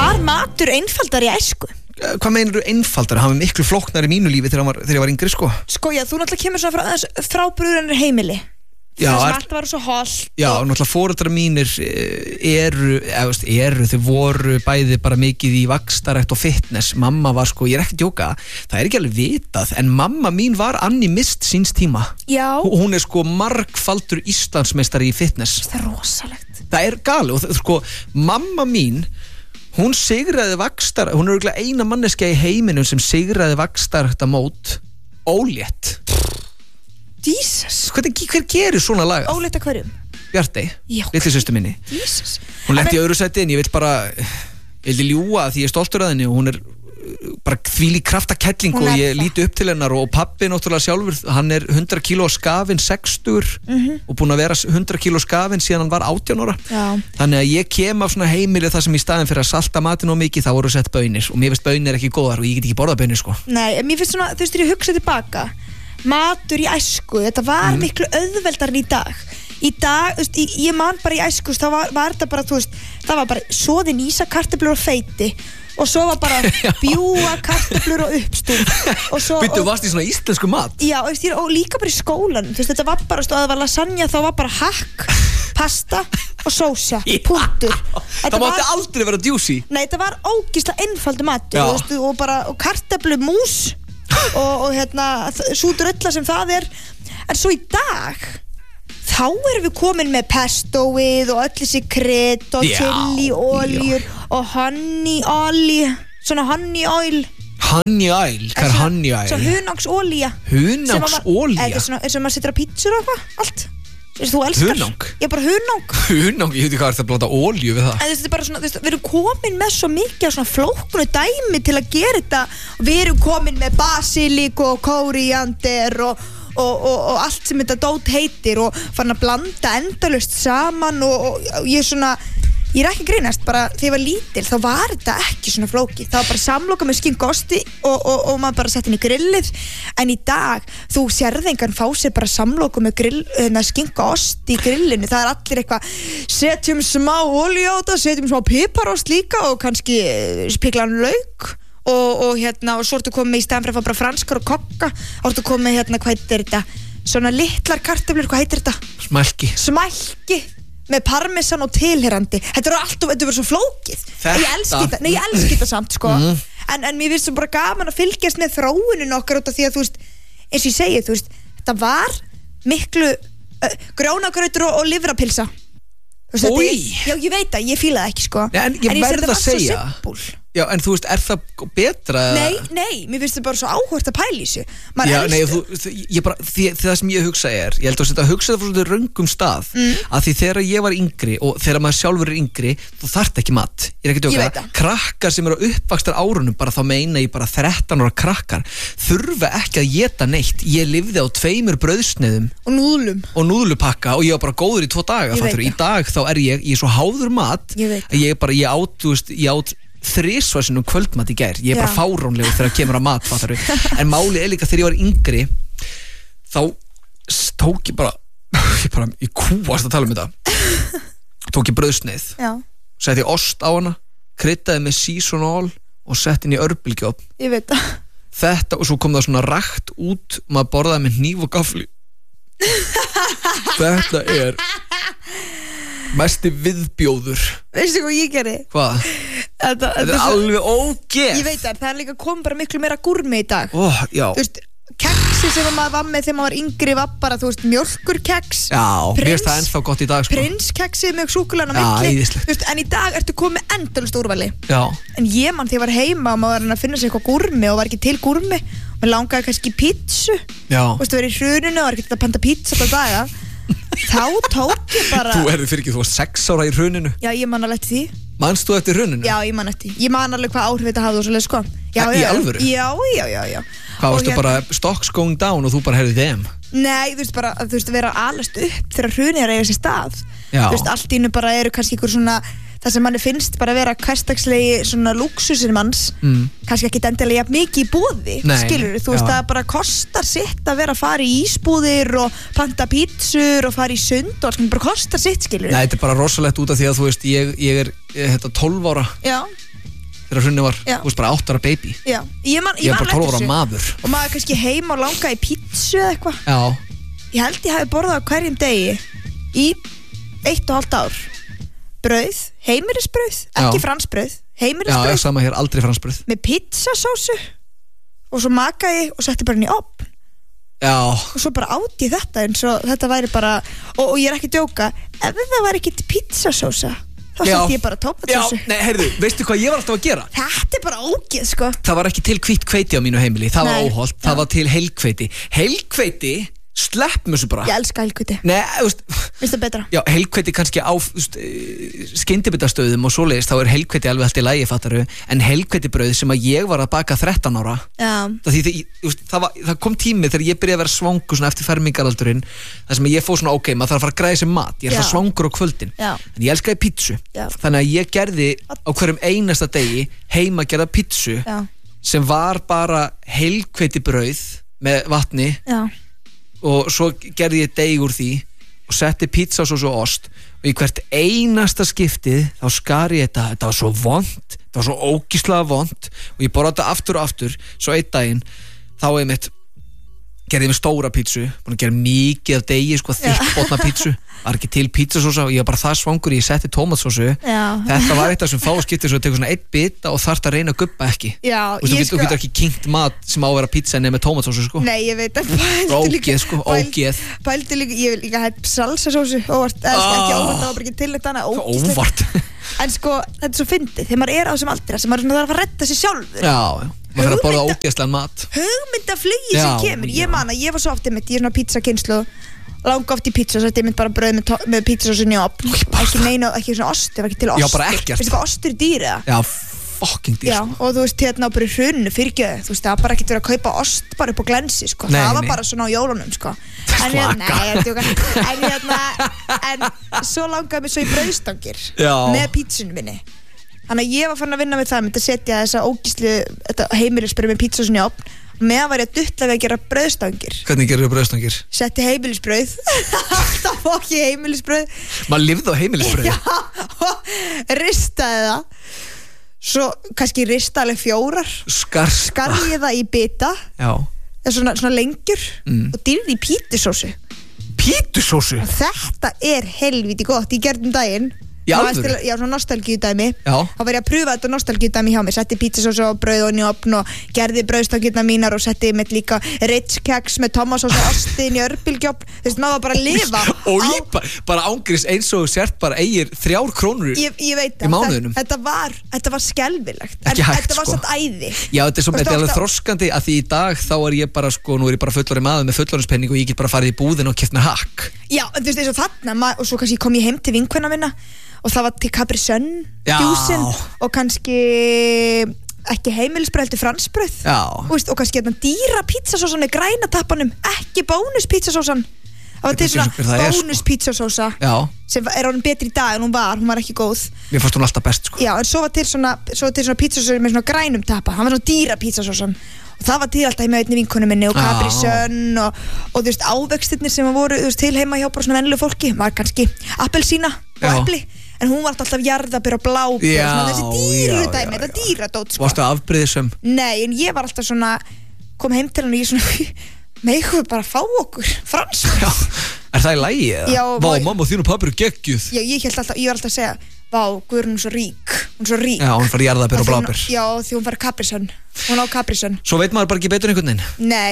Var matur einfaldar í æsku? Hvað meinarðu einfaldar? Hann var miklu flóknar í mínu lífi þegar ég var yngri, sko. Sko, já, þú náttúrulega kemur svona frá brúðurinnar heimili. Já, það sem allt var svo hollt. Já, náttúrulega foreldrar mínir þau voru bæði bara mikið í vaxtarækt og fitness. Mamma var sko, ég er ekki að djóka, það er ekki alveg vitað, en mamma mín var Annie Mist síns tíma. Já. Og hún er sko margfaldur Íslandsmeistari í fitness. Það er rosalegt. Það er gali og sko, mamma mín, hún sigraði vaxtar, hún er örugglega eina manneskja í heiminum sem sigraði vaxtaræktamót ólétt. Jesus. Hver gerir svona lag? Ólétt að hverjum? Bjartey, litli systur minni. Jesus. Hún lenti í öðru sæti en ég vildi ljúga því ég er stoltur að henni og hún er bara þvílík kraftakelling og ég líti upp til hennar og pabbi náttúrulega sjálfur, hann er 100 kíló skafinn 60 og búinn að vera 100 kíló skafinn síðan hann var 18 ára. Já. Þannig að ég kem af svona heimili þar sem í staðin fyrir að salta matinn of mikið þá voru sett baunir og mér finnst baunir ekki góðar og ég get ekki borðað baunir sko. Nei, en mér finnst svona, þú veist, þegar ég hugsa tilbaka, matur í æsku, þetta var miklu auðveldar en í dag. Í dag, þú veist, ég man bara í æsku, þá var þetta bara, þú veist, það var bara soðin ísa, kartöflur og feiti og svo var bara bjúga, kartöflur og uppstúf og svo... Býttu, varst í svona íslensku mat? Já, og líka bara í skólanum, þú veist, þetta var bara, það var lasagna, þá var bara hakk, pasta og sósa, punktur. Það mátti aldrei vera juicy. Nei, þetta var ógeðslega einfaldur matur, þú veist, og kartöflu mús og sú drulla sem það er. En svo í dag þá erum við komin með pestoið og öll þessi krydd og chili oljur og honey oil, svona honey oil. Honey oil? Hvað er honey oil? Svo hunangsolía. Hunangsolía? Sem maður setur á pítsur og eitthvað, allt. Þú elskar. Hunang? Já, bara hunang. Hunang, ég veit ekki hvað er það að blanda olíu við það. En þetta er bara svona, við erum komin með svo mikið svona flóknu dæmi til að gera þetta. Við erum komin með basilík og kóríander og allt sem þetta dót heitir og farin að blanda endalaust saman og ég er ekki að grínast, bara þegar ég var lítil þá var þetta ekki svona flókið, það var bara samloka með skinkosti og maður bara sett inn í grillið. En í dag, þú sérð engan fá sér bara samloka með skinkost í grillinu, það er allir eitthvað, setjum smá olíu á þetta, setjum smá piparost líka og kannski spiklan lauk og svo ertu komið í staðan fyrir að fá bara franskar og kokka, og ertu komið hvað heitir þetta, svona litlar kartöflur, hvað heitir þetta? Smælki með parmesan og tilherandi. Þetta verður svo flókið. Ég elski þetta samt sko. En mér finnst það bara gaman að fylgjast með þróunin okkar út af því að þú veist, eins og ég segi, þú veist, þetta var miklu grjónagrautur og livrapilsa. Ói! Já, ég veit það, ég fíla það ekki sko. En ég verð að segja. Já, en þú veist, er það betra? Nei, mér finnst það bara svo áhugavert að pæla í þessu. Já, nei, það sem ég hugsa ég held að hugsa það frá svona röngum stað að því þegar ég var yngri og þegar maður sjálfur er yngri, þú þarft ekki mat. Ég er ekki að djóka, krakkar sem eru á uppvaxtar árunum, bara þá meina ég bara 13 ára krakkar, þurfa ekki að éta neitt. Ég lifði á 2 brauðsneiðum og núðlupakka og ég var bara góður í 2 daga. Í dag þá er ég svo háður mat að ég át 3 svarsinum kvöldmat í gær. Ég er bara fáránlegur þegar kemur að mat, fattaru. En málið er líka þegar ég var yngri þá tók ég bara ég kúast að tala um þetta. Tók ég brauðsneið, setti ost á hana, kryddaði með seasonal og setti inn í örbylgjuofn. Ég veit það. Þetta og svo kom það svona rakt út, maður borðaði með hníf og gafli. Þetta er mesti viðbjóður. Veistu hvað ég gerði? Hvað? Þetta er alveg ógeð. Ég veit það er líka komið bara miklu meira gúrmi í dag. Já. Þú veist, keksi sem maður var með þegar maður var yngri var bara, þú veist, mjólkurkeks. Já, mér finnst það ennþá gott í dag sko. Prinskeksi með súkkulaði á milli. Þú veist, en í dag ertu komið endalaust úrvali. Já. En ég man þegar ég var heima og maður var að finna sér eitthvað gúrmi og var ekki til gúrmi. Mér langaði kannski pítsu. Já. Þú veist, verið í hruninu og var ekki að panta pítsu alla daga. Þá tók ég bara. Þú varst 6 ára í hruninu. Já, ég man alveg eftir því. Manst þú eftir hruninu? Já, ég man eftir. Ég man alveg hvað áhrif þetta hafði og svoleið sko. Í alvöru? Já. Hvað varstu bara stocks going down og þú bara heyrði þeim? Nei, þú veist bara, þú veist að vera alast upp þegar hrunið er að eiga sér stað. Já. Þú veist, allt í einu bara eru kannski ykkur svona það sem manni finnst bara að vera hversdagslegi svona lúksusinn manns, kannski ekki endilega jafn mikið í boði, skilur þú veist, það bara kostar sitt að vera að fara í ísbúðir og panta pítsur og fara í sund og allt, bara kostar sitt, skilur. Nei, þetta er bara rosalegt út af því að þú veist, ég er 12 ára. Já. þegar hrunni var, þú veist bara 8 ára baby. Já, ég man bara 12 ára maður. Og maður kannski heima og langa í pítsu eða eitthvað. Já. Ég held ég hafi borðað á hverjum degi í 1,5 ár. Brauð, heimilisbrauð, ekki fransbrauð, heimilisbrauð. Já, sama hér, aldrei fransbrauð. Með pizzasósu og svo makaði og setti bara inn í opn. Já. Og svo bara átti ég þetta eins og þetta væri bara, og ég er ekki að djóka, ef það var ekki pizzasósa, þá setti ég bara tómatsósu. Já, nei, heyrðu, veistu hvað ég var alltaf að gera? Þetta er bara ógeð, sko. Það var ekki til hvítt hveiti á mínu heimili, það var óhollt, það var til heilhveiti. Heilhveiti, sleppum þessu bara. Ég elska heilhveiti. Nei, þú veist, finnst það betra? Já, heilhveiti kannski á skyndibitastöðum og svoleiðis, þá er heilhveiti alveg allt í lagi, fattaru, en heilhveitibrauð sem að ég var að baka 13 ára. Já. Það kom tími þegar ég byrjaði að vera svangur svona eftir fermingaraldurinn, þar sem ég fóð svona, ok, maður þarf að fara að græða sér mat, ég er svona svangur á kvöldin. Já. En ég elskaði pítsu. Já. Þannig að ég gerði á hverjum einasta degi heima gerða pítsu sem var bara heilhveitibrauð með vatni. Já. Og svo gerði ég deig úr því og setti pizzasós og ost og í hvert einasta skiptið þá skar ég þetta var svo vont, þetta var svo ógeðslega vont og ég borða þetta aftur og aftur, svo einn daginn þá gerði ég með stóra pítsu, búin að gera mikið af degi, sko, þykkbotna pítsu, var ekki til pizzasósa og ég var bara það svangur, ég setti tómatsósu. Þetta var eitt af þessum fáskiptir svo að tekur svona einn bita og þarft að reyna að gubba ekki. Já, þú getur ekki kynkt mat sem á að vera pizza nema með tómatsósu, sko. Nei, ég veit að ógeð, sko, ógeð. Pældi líka, ég vil líka hætt salsasósu óvart, ekki óvart, það var bara ekki til þetta óvart. En sko, þetta er svo fyndið, þegar maður er á þessum aldri sem maður þarf að fara að redda sig sjálfur. Já, maður þarf að borða ógeðslegan mat. Hugmyndaflugi sem kemur, ég man að ég var svo oft einmitt í svona pizzakynslu, langa oft í pizza, svo þetta einmitt bara brauð með pizzasósunni og ekki neina, ekki svona ost, það var ekki til ostur. Já, bara ekkert. Veistu hvað ostur er dýr eða? Já, fucking dýr. Já, og þú veist hérna á bara í hrunnu, fyrirgjöðu, þú veist, það var bara ekkert verið að kaupa ost bara upp á Glensi, sko. Það var bara svona á jólunum, sko. En svo langaði mig svo í brauðstangir með pítsunum minni. Þannig að ég var farin að vinna með það, myndi að setja þessa ógíslu heimilisbrauð með pítsasunni á opn og meðan var ég að duttla við að gera brauðstangir. Hvernig gerir þú brauðstangir? Setti heimilisbrauð, alltaf fokki heimilisbrauð. Maður lifði á heimilisbrauð? Já, og ristaði það. Svo kannski rista alveg 4. Skar ég það í bita. Já. Svona lengjur og dýrði í pítusósu. Pítusósu? Þetta er helviti gott, ég gerði daginn. Já, svona nostalgíudæmi. Þá var ég að pröfa þetta nostalgíudæmi hjá mér. Setti pizzasósu og brauð og njófn og gerði brauðstangirnar mínar og setti með líka Ritz keks með tomatsósu og osti inn í örbylgjöfn. Þú veist, maður bara að lifa. Og bara ángriðs eins og sért bara eigir 3 krónur í mánuðinum. Þetta var skelfilegt. En þetta var satt æði. Já, þetta er alveg þroskandi að því í dag þá er ég bara, sko, nú er ég bara fullorðinn maður með fullorðinspenning og ég get bara farið í búðina og keypt mér hakk. Já, en þú veist, eins og þarna, og svo kannski kom ég heim til vinkvenna minna og það var til Capri Sun djúsin og kannski ekki heimilisbrauð heldur fransbrauð og kannski dýra pizzasósan með græna tappanum, ekki bónus pizzasósan. Það var til svona bónus pizzasósa sem er orðin betri í dag en hún var ekki góð. Mér fannst hún alltaf best, sko. Já, en svo var til svona pizzasósa með svona grænum tappa, það var svona dýra pizzasósan og það var til alltaf heima einni vinkonu minni og Capri Sun og þú veist ávextirnir sem voru til heima hjá bara svona venjulegu fólki var kannski appelsína og epli. En hún var alltaf jarðabir og blábir og þessi dýrudæmi, þetta dýradót, sko. Varstu afbrýðisum? Nei, en ég var alltaf svona, kom heim til hann og ég svona megum við bara fá okkur fransbrauð. Já, er það í lagi eða? Já. Vá, mamma þín og pabbi eru geggjuð. Já, ég var alltaf að segja, vá, Guðrún er svo rík. Hún er svo rík. Já, hún fær jarðabir og blábir. Já, því hún fær Capri Sun. Hún á Capri Sun. Svo veit maður bara ekki betur einhvern veginn. Nei.